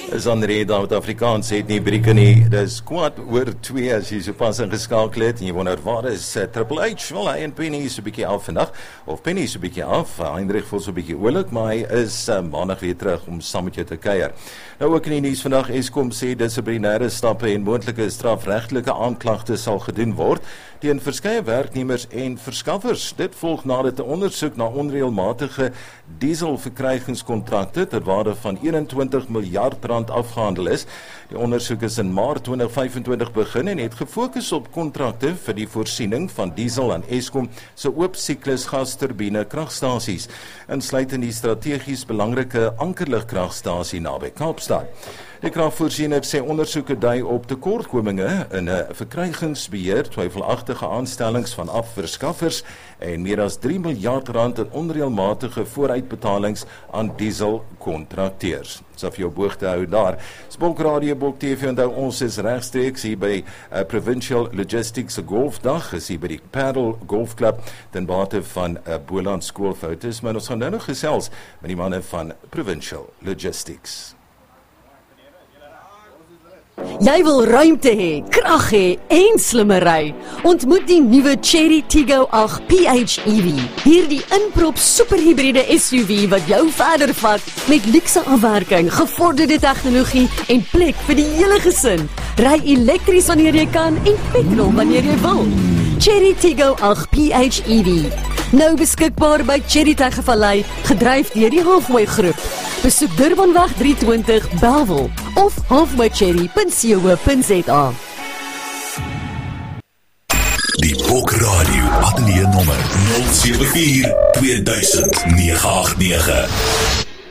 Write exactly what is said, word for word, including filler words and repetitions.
Sandre, dat Afrikaans het nie brieke nie, dis kwart oor twee as jy so pas ingeskakel het, en jy wonder, waar is uh, Triple H? Wel, hy en Penny is so bykie af vandag, of Penny is so bykie af, Heinrich voel so bykie oorlik, maar hy is uh, maandag weer terug om saam met jou te kuier. Nou ook in die nuus vandag, Eskom sê dissiplinêre stappe en moontlike strafregtelike aanklagte sal gedoen word teen verskeie werknemers en verskaffers. Dit volg nadat 'n ondersoek na onreëlmatige dieselverkrygingskontrakte ter waarde van eenentwintig miljard rand afgehandel is. Die ondersoek is in Maart twintig vyfentwintig begin en het gefokus op kontrakte vir die voorsiening van diesel aan Eskom se oop siklus gasturbine kragstasies, insluitend die strategies belangrike Ankerlig-kragstasie naby Kaapstad. Die kragvoorsiener sê ondersoeke dui op tekortkominge in 'n verkrygingsbeheer, twyfelagtige aanstellings van afverskaffers en meer as drie miljard rand in onreëlmatige vooruitbetalings aan dieselkontrakteurs. So vir jou boog te hou daar. Spok Radio, Bok T V, onthou ons is regstreeks hier by uh, Provincial Logistics Golfdag, is hier by die Paddle Golf Club, ten bate van uh, Boland skoolfoutes, maar ons gaan nou nog gesels met die manne van Provincial Logistics. Jy wil ruimte hê, krag hê en slimmery. Ontmoet die nuwe Chery Tiggo agt P H E V. Hierdie inprop superhybride S U V wat jou verder vat met luukse afwerking, gevorderde tegnologie en plek vir die hele gesin. Ry elektries wanneer jy kan en petrol wanneer jy wil. Chery Tiggo agt P H E V. Nou beskikbaar by Chery Tegevallei, gedryf deur die Halfway Groep. Besoek Durbanweg driehonderdtwintig Bellville of halfway cherry punt co punt za. Die Bok Radio Ateljee nommer nul sewe vier twee duisend nege agt nege.